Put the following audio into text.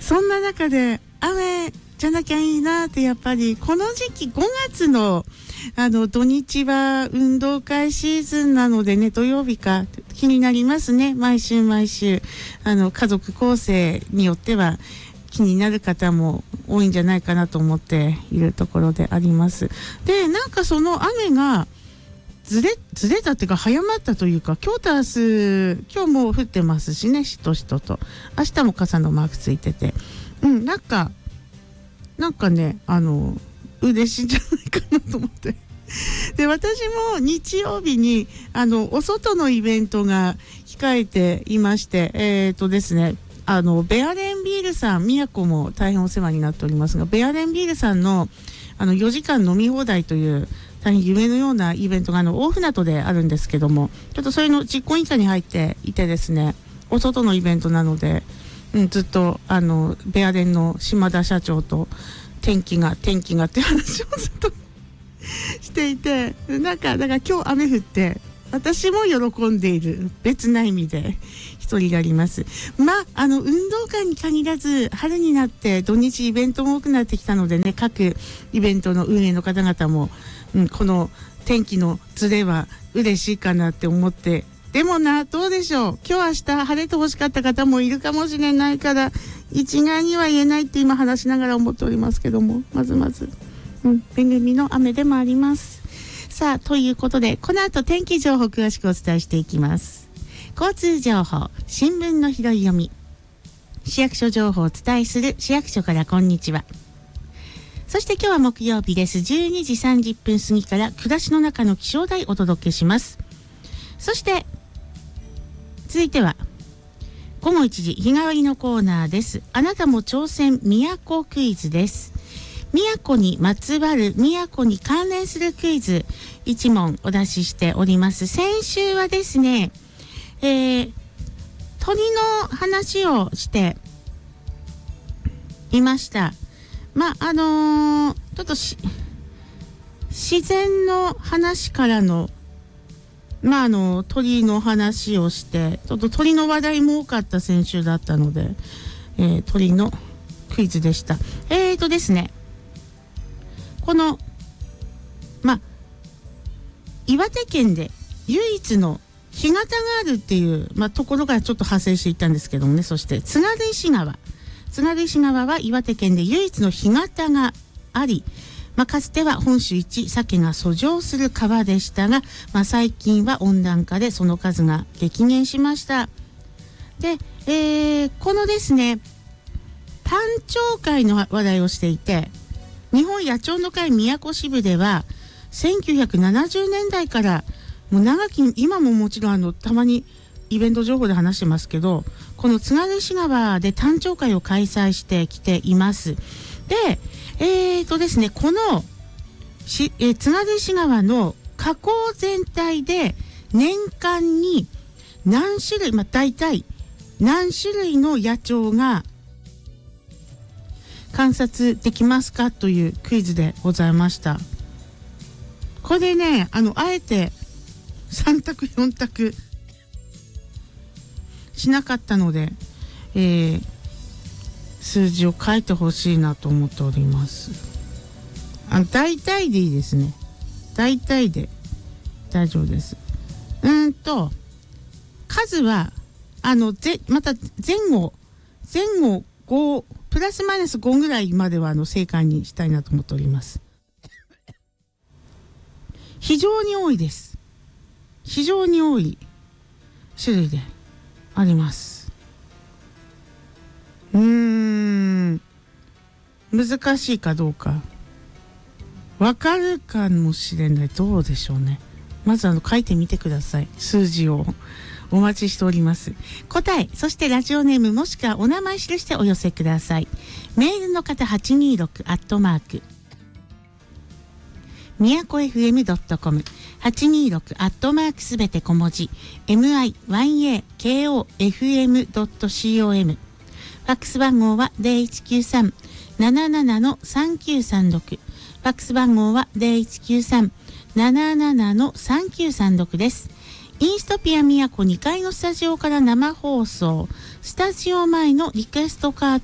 そんな中で雨じゃなきゃいいなってやっぱりこの時期5月の土日は運動会シーズンなのでね、土曜日か気になりますね。毎週家族構成によっては気になる方も多いんじゃないかなと思っているところであります。で、なんかその雨がずれたっていうか早まったというか、今日と明日、今日も降ってますしね、しとしとと。明日も傘のマークついてて、なんかね、嬉しいんじゃないかなと思って。で、私も日曜日にお外のイベントが控えていまして、ですね、ベアレンビールさん、宮古も大変お世話になっておりますが、ベアレンビールさんの4時間飲み放題という大変夢のようなイベントが大船渡であるんですけども、ちょっとそれの実行委員会に入っていてですね、お外のイベントなので、ずっとベアレンの島田社長と天気がっていう話をずっとしていて、だから今日雨降って私も喜んでいる、別な意味で一人であります。運動会に限らず春になって土日イベントも多くなってきたのでね、各イベントの運営の方々も、この天気のズレは嬉しいかなって思って、でもどうでしょう、今日明日晴れてほしかった方もいるかもしれないから一概には言えないって今話しながら思っておりますけども、まず恵みの雨でもあります。さあ、ということでこの後天気情報詳しくお伝えしていきます。交通情報、新聞の拾い読み、市役所情報をお伝えする市役所からこんにちは。そして今日は木曜日です。12時30分過ぎから暮らしの中の気象台お届けします。そして続いては午後1時日替わりのコーナーです。あなたも挑戦宮古クイズです。宮古にまつわる、宮古に関連するクイズ1問お出ししております。先週はですね、鳥の話をしていました。ちょっと自然の話からの鳥の話をして、ちょっと鳥の話題も多かった先週だったので、鳥のクイズでした。ですね、この岩手県で唯一の干潟があるっていう、ところからちょっと派生していったんですけどもね。そして津軽石川は岩手県で唯一の干潟があり、かつては本州一鮭が遡上する川でしたが、最近は温暖化でその数が激減しました。で、このですね、タンチョウ会の話題をしていて、日本野鳥の会宮古支部では1970年代からもう長き、今ももちろんたまにイベント情報で話してますけど、この津軽石川でタンチョウ会を開催してきています。で、ですね、この津軽石川の河口全体で年間に何種類、大体何種類の野鳥が観察できますかというクイズでございました。これね、あえて3択4択しなかったので、数字を書いてほしいなと思っております。大体でいいですね。大体で大丈夫です。数はまた前後5プラスマイナス5ぐらいまでは正解にしたいなと思っております。非常に多いです。非常に多い種類であります。難しいかどうかわかるかもしれない。どうでしょうね。まず書いてみてください。数字をお待ちしております。答え、そしてラジオネームもしくはお名前記してお寄せください。メールの方826宮古 FM.com 826すべて小文字 MIYAKOFM.com ファックス番号は 0193-77-3936 ファックス番号は 0193-77-3936 です。インストピア宮古2階のスタジオから生放送、スタジオ前のリクエストカード